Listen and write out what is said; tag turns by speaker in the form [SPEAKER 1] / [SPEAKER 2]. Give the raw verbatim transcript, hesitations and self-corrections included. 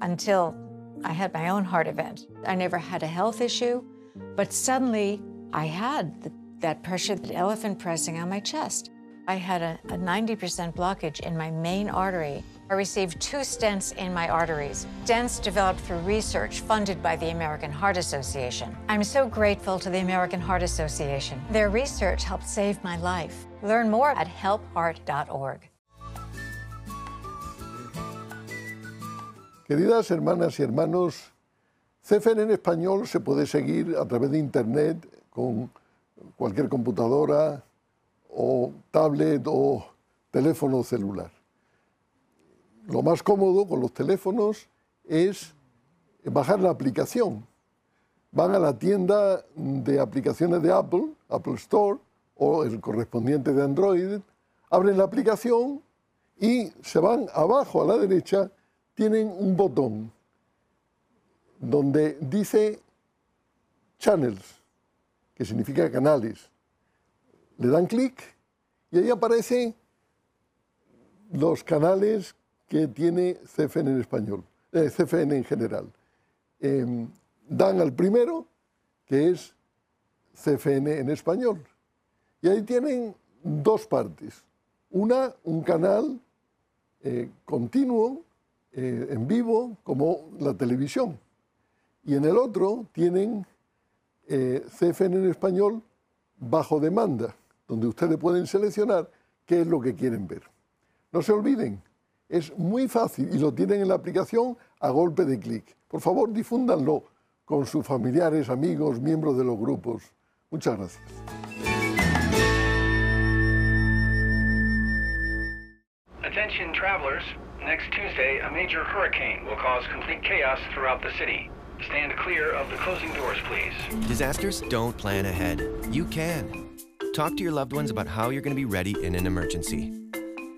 [SPEAKER 1] until I had my own heart event. I never had a health issue, but suddenly I had the, that pressure, that elephant pressing on my chest. I had a, a ninety percent blockage in my main artery. I received two stents in my arteries, stents developed through research funded by the American Heart Association. I'm so grateful to the American Heart Association. Their research helped save my life. Learn more at help heart dot org.
[SPEAKER 2] Queridas hermanas y hermanos, C F N en español se puede seguir a través de Internet con cualquier computadora o tablet o teléfono celular. Lo más cómodo con los teléfonos es bajar la aplicación. Van a la tienda de aplicaciones de Apple, Apple Store, o el correspondiente de Android, abren la aplicación y se van abajo a la derecha, tienen un botón donde dice Channels, que significa canales. Le dan clic y ahí aparecen los canales que tiene C F N en español, eh, C F N en general. Eh, dan al primero, que es C F N en español. Y ahí tienen dos partes. Una, un canal eh, continuo, eh, en vivo, como la televisión. Y en el otro tienen eh, C F N en español bajo demanda, donde ustedes pueden seleccionar qué es lo que quieren ver. No se olviden, es muy fácil y lo tienen en la aplicación a golpe de clic. Por favor, difúndanlo con sus familiares, amigos, miembros de los grupos. Muchas gracias.
[SPEAKER 3] Attention travelers, next Tuesday a major hurricane will cause complete chaos throughout the city. Stand clear of the closing doors, please.
[SPEAKER 4] Disasters don't plan ahead. You can. Talk to your loved ones about how you're going to be ready in an emergency.